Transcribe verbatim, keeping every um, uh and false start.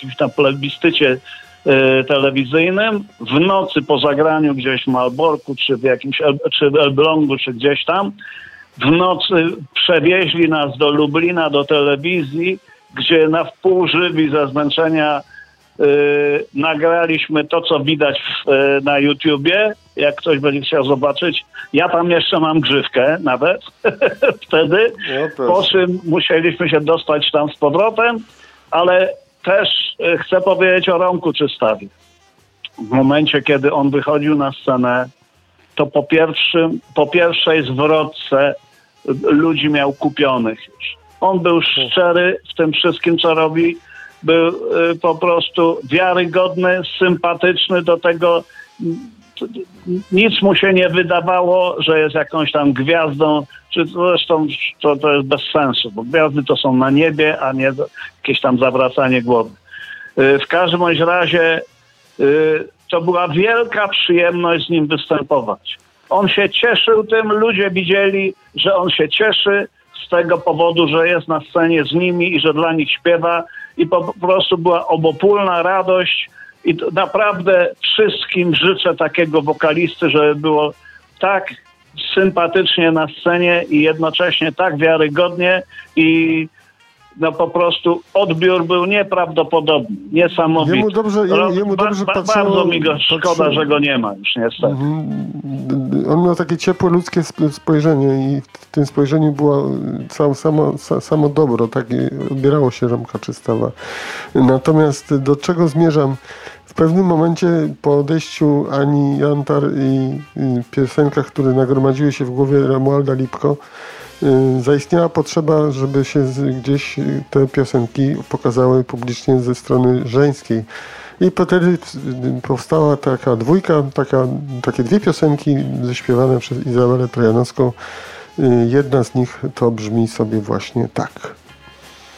jakimś tam plebiscycie y, telewizyjnym, w nocy po zagraniu gdzieś w Malborku, czy w jakimś, czy w Elblągu, czy gdzieś tam, w nocy przewieźli nas do Lublina, do telewizji, gdzie na wpół żywi ze zmęczenia Yy, nagraliśmy to, co widać w, yy, na YouTubie, jak ktoś będzie chciał zobaczyć. Ja tam jeszcze mam grzywkę nawet wtedy, no po czym musieliśmy się dostać tam z powrotem, ale też yy, chcę powiedzieć o Romku Czystawie. W momencie, kiedy on wychodził na scenę, to po, pierwszym, po pierwszej zwrotce ludzi miał kupionych już. On był szczery w tym wszystkim, co robi. Był y, po prostu wiarygodny, sympatyczny do tego. Nic mu się nie wydawało, że jest jakąś tam gwiazdą, czy zresztą to, to jest bez sensu, bo gwiazdy to są na niebie, a nie jakieś tam zawracanie głowy. Y, w każdym bądź razie y, to była wielka przyjemność z nim występować. On się cieszył tym, ludzie widzieli, że on się cieszy z tego powodu, że jest na scenie z nimi i że dla nich śpiewa. I po prostu była obopólna radość i naprawdę wszystkim życzę takiego wokalisty, żeby było tak sympatycznie na scenie i jednocześnie tak wiarygodnie i no po prostu odbiór był nieprawdopodobny, niesamowity. Jemu dobrze, jemu, jemu dobrze ba, ba, patrzyło, bardzo mi go szkoda, patrzyło. że go nie ma już niestety. Mhm. On miał takie ciepłe, ludzkie spojrzenie i w tym spojrzeniu było samo, samo, samo dobro, tak odbierało się Romka Czystawa. Natomiast do czego zmierzam? W pewnym momencie po odejściu Ani Jantar i piosenkach, które nagromadziły się w głowie Romualda Lipko, zaistniała potrzeba, żeby się gdzieś te piosenki pokazały publicznie ze strony żeńskiej. I wtedy powstała taka dwójka, taka, takie dwie piosenki zaśpiewane przez Izabelę Trojanowską. Jedna z nich to brzmi sobie właśnie tak.